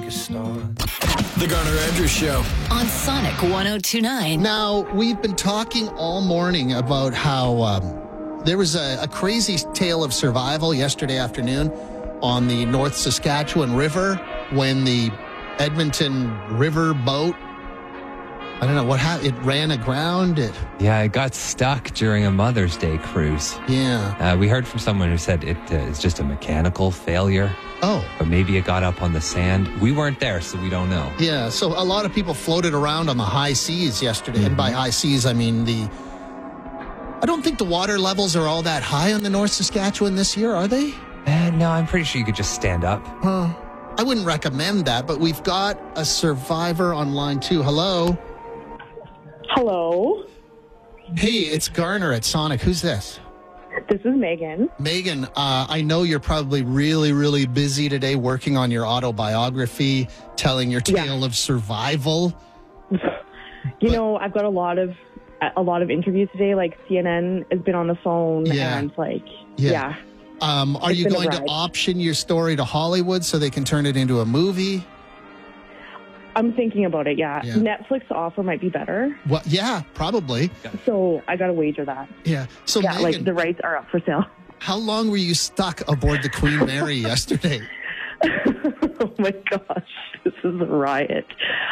start. The Garner Andrews Show on Sonic 102.9. Now, we've been talking all morning about how there was a crazy tale of survival yesterday afternoon on the North Saskatchewan River when the Edmonton River boat, I don't know what happened. It ran aground. It got stuck during a Mother's Day cruise. Yeah. We heard from someone who said it is just a mechanical failure. Oh. But maybe it got up on the sand. We weren't there, so we don't know. Yeah, so a lot of people floated around on the high seas yesterday. Mm-hmm. And by high seas, I mean I don't think the water levels are all that high on the North Saskatchewan this year, are they? No, I'm pretty sure you could just stand up. I wouldn't recommend that, but we've got a survivor on line 2. Hello? Hello. Hey, it's Garner at Sonic. Who's this? This is Megan. Megan, I know you're probably really, really busy today working on your autobiography, telling your tale of survival. You know, I've got a lot of interviews today. Like CNN has been on the phone, and are you going to option your story to Hollywood so they can turn it into a movie? I'm thinking about it, yeah. Netflix offer might be better. Well, yeah, probably. So I got to wager that. Yeah. So yeah, Megan, like the rights are up for sale. How long were you stuck aboard the Queen Mary yesterday? Oh my gosh, this is a riot.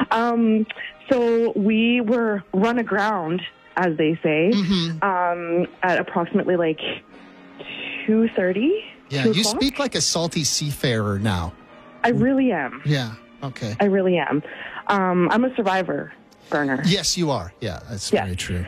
So we were run aground, as they say, at approximately like 2:30. Yeah, you speak like a salty seafarer now. I really am. Yeah. Okay. I really am. I'm a survivor, Garner. Yes, you are. Yeah, that's very true.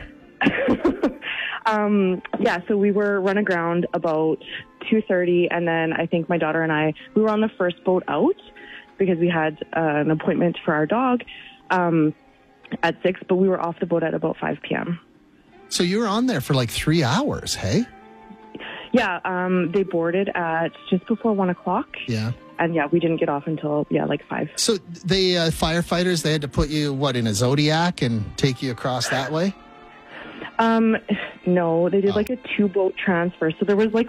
So we were run aground about 2:30, and then I think my daughter and I, we were on the first boat out because we had an appointment for our dog at 6, but we were off the boat at about 5 p.m. So you were on there for like 3 hours, hey? Yeah, they boarded at just before 1 o'clock. Yeah. And we didn't get off until, like 5. So the firefighters, they had to put you, in a Zodiac and take you across that way? No, they did like a 2-boat transfer. So there was like